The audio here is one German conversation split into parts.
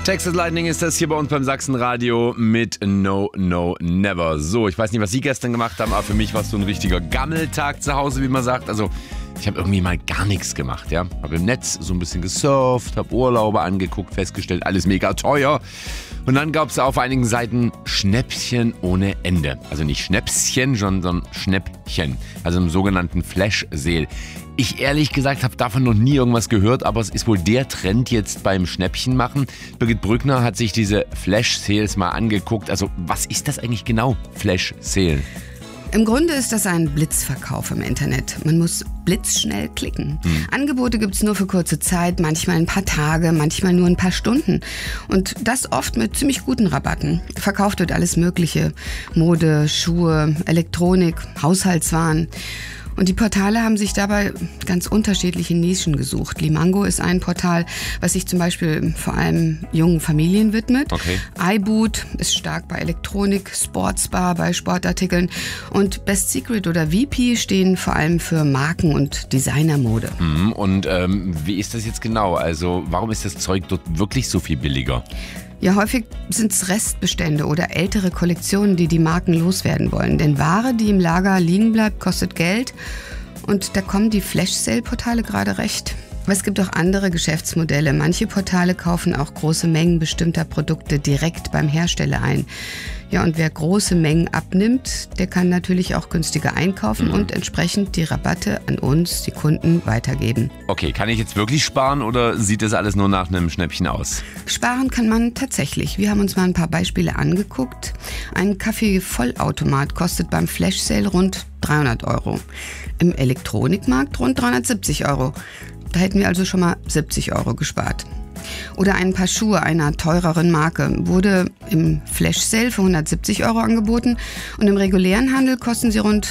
Texas Lightning ist das hier bei uns beim Sachsenradio mit No, No, Never. So, ich weiß nicht, was Sie gestern gemacht haben, aber für mich war es so ein richtiger Gammeltag zu Hause, wie man sagt. Also, ich habe irgendwie mal gar nichts gemacht, ja. Habe im Netz so ein bisschen gesurft, habe Urlaube angeguckt, festgestellt, alles mega teuer. Und dann gab es auf einigen Seiten Schnäppchen ohne Ende. Also nicht Schnäpschen, sondern Schnäppchen. Also im sogenannten Flash-Sale. Ich ehrlich gesagt habe davon noch nie irgendwas gehört, aber es ist wohl der Trend jetzt beim Schnäppchen machen. Birgit Brückner hat sich diese Flash-Sales mal angeguckt. Also was ist das eigentlich genau, Flash-Sale? Im Grunde ist das ein Blitzverkauf im Internet. Man muss blitzschnell klicken. Angebote gibt es nur für kurze Zeit, manchmal ein paar Tage, manchmal nur ein paar Stunden. Und das oft mit ziemlich guten Rabatten. Verkauft wird alles Mögliche. Mode, Schuhe, Elektronik, Haushaltswaren. Und die Portale haben sich dabei ganz unterschiedliche Nischen gesucht. Limango ist ein Portal, was sich zum Beispiel vor allem jungen Familien widmet. Okay. iBoot ist stark bei Elektronik, Sportsbar bei Sportartikeln. Und Best Secret oder VP stehen vor allem für Marken- und Designermode. Und wie ist das jetzt genau? Also warum ist das Zeug dort wirklich so viel billiger? Ja, häufig sind es Restbestände oder ältere Kollektionen, die Marken loswerden wollen. Denn Ware, die im Lager liegen bleibt, kostet Geld. Und da kommen die Flash-Sale-Portale gerade recht. Aber es gibt auch andere Geschäftsmodelle. Manche Portale kaufen auch große Mengen bestimmter Produkte direkt beim Hersteller ein. Ja, und wer große Mengen abnimmt, der kann natürlich auch günstiger einkaufen und entsprechend die Rabatte an uns, die Kunden, weitergeben. Okay, kann ich jetzt wirklich sparen oder sieht das alles nur nach einem Schnäppchen aus? Sparen kann man tatsächlich. Wir haben uns mal ein paar Beispiele angeguckt. Ein Kaffee-Vollautomat kostet beim Flash-Sale rund 300 €. Im Elektronikmarkt rund 370 €. Da hätten wir also schon mal 70 € gespart. Oder ein Paar Schuhe einer teureren Marke wurde im Flash-Sale für 170 € angeboten und im regulären Handel kosten sie rund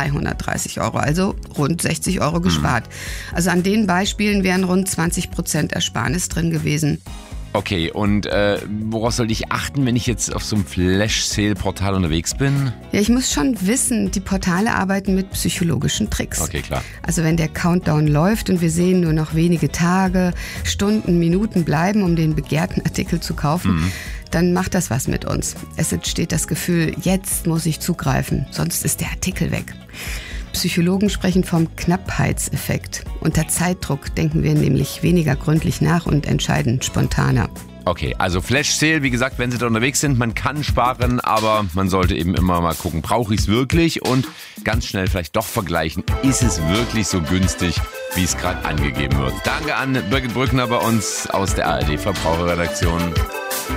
230 €, also rund 60 € gespart. Also an den Beispielen wären rund 20% Ersparnis drin gewesen. Okay, und worauf sollte ich achten, wenn ich jetzt auf so einem Flash-Sale-Portal unterwegs bin? Ja, ich muss schon wissen, die Portale arbeiten mit psychologischen Tricks. Okay, klar. Also wenn der Countdown läuft und wir sehen, nur noch wenige Tage, Stunden, Minuten bleiben, um den begehrten Artikel zu kaufen, dann macht das was mit uns. Es entsteht das Gefühl, jetzt muss ich zugreifen, sonst ist der Artikel weg. Psychologen sprechen vom Knappheitseffekt. Unter Zeitdruck denken wir nämlich weniger gründlich nach und entscheiden spontaner. Okay, also Flash-Sale, wie gesagt, wenn Sie da unterwegs sind, man kann sparen, aber man sollte eben immer mal gucken, brauche ich es wirklich und ganz schnell vielleicht doch vergleichen, ist es wirklich so günstig, wie es gerade angegeben wird. Danke an Birgit Brückner bei uns aus der ARD Verbraucherredaktion.